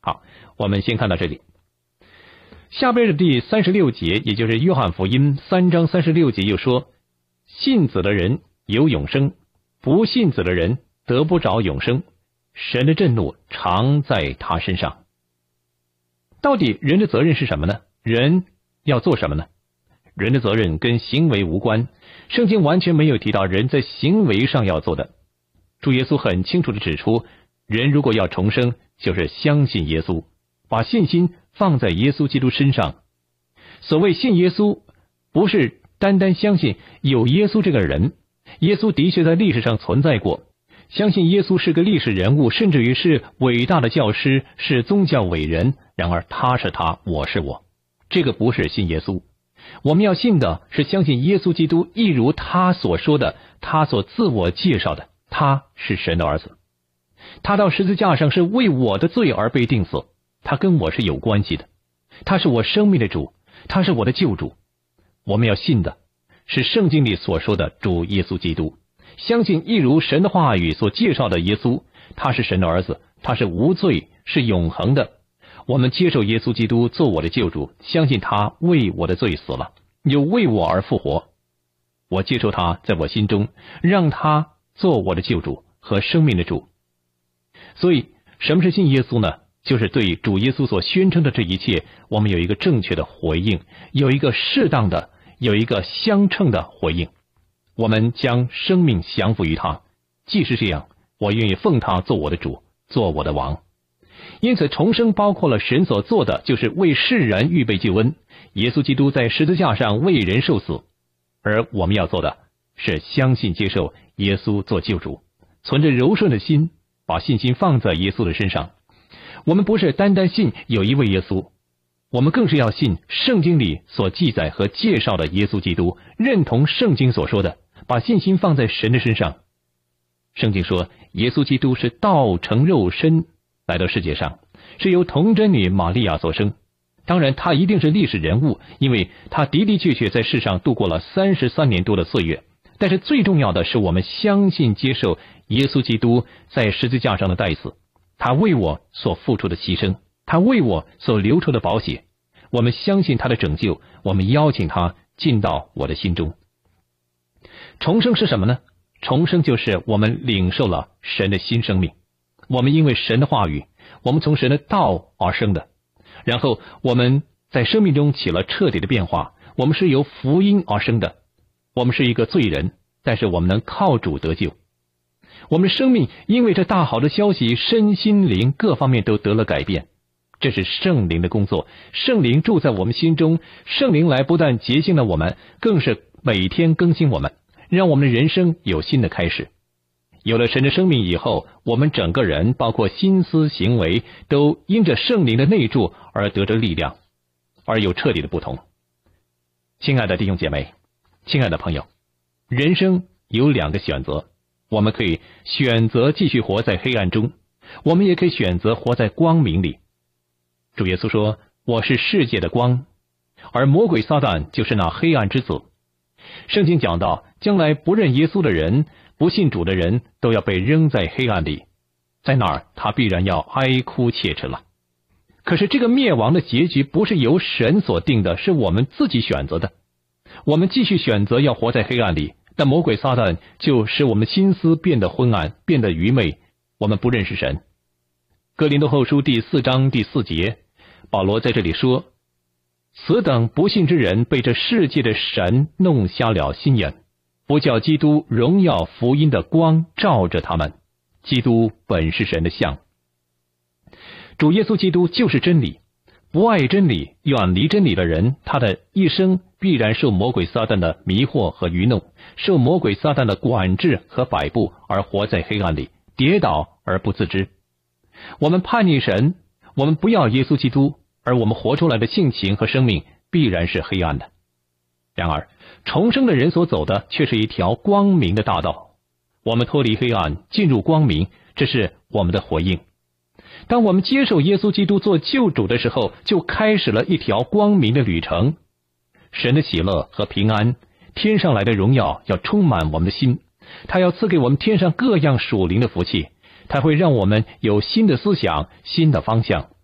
好，我们先看到这里。下边的第36节，也就是约翰福音3章36节又说，信子的人有永生，不信子的人得不着永生，神的震怒常在他身上。到底人的责任是什么呢？人要做什么呢？人的责任跟行为无关，圣经完全没有提到人在行为上要做的。主耶稣很清楚地指出，人如果要重生，就是相信耶稣，把信心放在耶稣基督身上。所谓信耶稣，不是单单相信有耶稣这个人，耶稣的确在历史上存在过，相信耶稣是个历史人物，甚至于是伟大的教师，是宗教伟人，然而他是他，我是我，这个不是信耶稣。我们要信的是相信耶稣基督，一如他所说的，他所自我介绍的，他是神的儿子。他到十字架上是为我的罪而被钉死，他跟我是有关系的，他是我生命的主，他是我的救主。我们要信的是圣经里所说的主耶稣基督，相信一如神的话语所介绍的耶稣，他是神的儿子，他是无罪，是永恒的。我们接受耶稣基督做我的救主，相信他为我的罪死了，又为我而复活。我接受他在我心中，让他做我的救主和生命的主。所以什么是信耶稣呢？就是对主耶稣所宣称的这一切，我们有一个正确的回应，有一个适当的，有一个相称的回应。我们将生命降服于他，既是这样，我愿意奉他做我的主，做我的王。因此重生包括了神所做的，就是为世人预备救恩，耶稣基督在十字架上为人受死，而我们要做的是相信接受耶稣做救主，存着柔顺的心，把信心放在耶稣的身上。我们不是单单信有一位耶稣，我们更是要信圣经里所记载和介绍的耶稣基督，认同圣经所说的，把信心放在神的身上。圣经说耶稣基督是道成肉身来到世界上，是由童贞女玛利亚所生。当然他一定是历史人物，因为他的的确确在世上度过了33年多的岁月。但是最重要的是，我们相信接受耶稣基督在十字架上的代死，他为我所付出的牺牲，他为我所流出的宝血。我们相信他的拯救，我们邀请他进到我的心中。重生是什么呢？重生就是我们领受了神的新生命，我们因为神的话语，我们从神的道而生的，然后我们在生命中起了彻底的变化，我们是由福音而生的。我们是一个罪人，但是我们能靠主得救。我们的生命因为这大好的消息，身心灵各方面都得了改变。这是圣灵的工作，圣灵住在我们心中，圣灵来不但洁净了我们，更是每天更新我们，让我们的人生有新的开始。有了神的生命以后，我们整个人包括心思行为都因着圣灵的内住而得着力量，而有彻底的不同。亲爱的弟兄姐妹，亲爱的朋友，人生有2个选择，我们可以选择继续活在黑暗中，我们也可以选择活在光明里。主耶稣说，我是世界的光，而魔鬼撒旦就是那黑暗之子。圣经讲到，将来不认耶稣的人，不信主的人都要被扔在黑暗里，在那儿他必然要哀哭切齿了。可是这个灭亡的结局不是由神所定的，是我们自己选择的。我们继续选择要活在黑暗里，但魔鬼撒旦就使我们心思变得昏暗，变得愚昧，我们不认识神。哥林多后书第4章第4节，保罗在这里说，此等不信之人被这世界的神弄瞎了心眼，不叫基督荣耀福音的光照着他们。基督本是神的像。主耶稣基督就是真理，不爱真理，远离真理的人，他的一生必然受魔鬼撒旦的迷惑和愚弄，受魔鬼撒旦的管制和摆布，而活在黑暗里，跌倒而不自知。我们叛逆神，我们不要耶稣基督，而我们活出来的性情和生命必然是黑暗的。然而重生的人所走的却是一条光明的大道，我们脱离黑暗进入光明，这是我们的回应。当我们接受耶稣基督做救主的时候，就开始了一条光明的旅程。神的喜乐和平安，天上来的荣耀要充满我们的心，他要赐给我们天上各样属灵的福气，他会让我们有新的思想，新的方向。